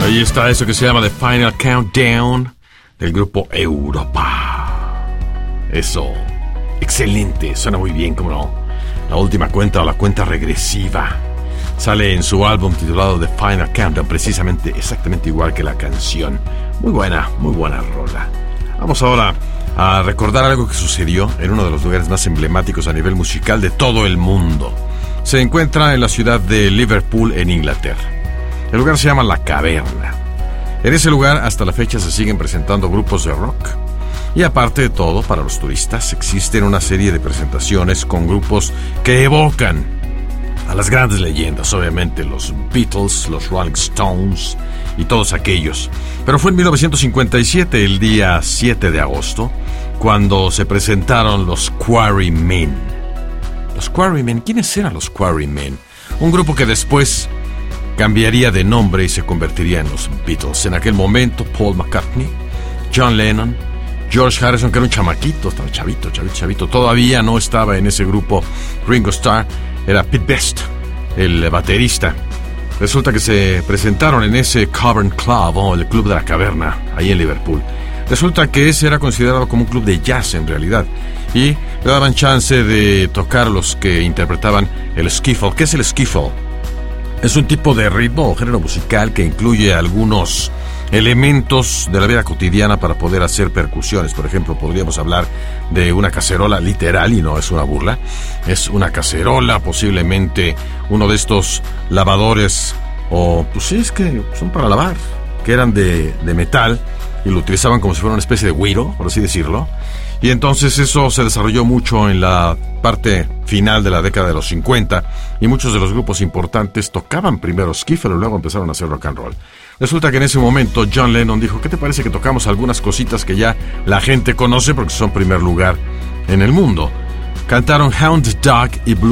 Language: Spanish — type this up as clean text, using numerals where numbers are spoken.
Ahí está eso que se llama The Final Countdown del grupo Europa. Eso, excelente, suena muy bien, ¿cómo no? La última cuenta o la cuenta regresiva sale en su álbum titulado The Final Countdown, precisamente, exactamente igual que la canción. Muy buena rola. Vamos ahora a recordar algo que sucedió en uno de los lugares más emblemáticos a nivel musical de todo el mundo. Se encuentra en la ciudad de Liverpool, en Inglaterra. El lugar se llama La Caverna. En ese lugar hasta la fecha se siguen presentando grupos de rock. Y aparte de todo, para los turistas existen una serie de presentaciones con grupos que evocan a las grandes leyendas, obviamente los Beatles, los Rolling Stones y todos aquellos. Pero fue en 1957, el día 7 de agosto, cuando se presentaron los Quarrymen. Los Quarrymen, ¿quiénes eran los Quarrymen? Un grupo que después cambiaría de nombre y se convertiría en los Beatles. En aquel momento, Paul McCartney, John Lennon, George Harrison, que era un chamaquito, estaba chavito, todavía no estaba en ese grupo Ringo Starr, era Pete Best, el baterista. Resulta que se presentaron en ese Cavern Club, o el Club de la Caverna, ahí en Liverpool. Resulta que ese era considerado como un club de jazz en realidad, y le daban chance de tocar los que interpretaban el skiffle. ¿Qué es el skiffle? Es un tipo de ritmo o género musical que incluye algunos elementos de la vida cotidiana para poder hacer percusiones. Por ejemplo, podríamos hablar de una cacerola literal, y no es una burla. Es una cacerola, posiblemente uno de estos lavadores, o pues sí, es que son para lavar, que eran de metal y lo utilizaban como si fuera una especie de güiro, por así decirlo. Y entonces eso se desarrolló mucho en la parte final de la década de los 50, y muchos de los grupos importantes tocaban primero skiffle y luego empezaron a hacer rock and roll. Resulta que en ese momento John Lennon dijo: ¿qué te parece que tocamos algunas cositas que ya la gente conoce porque son primer lugar en el mundo? Cantaron Hound Dog y Blue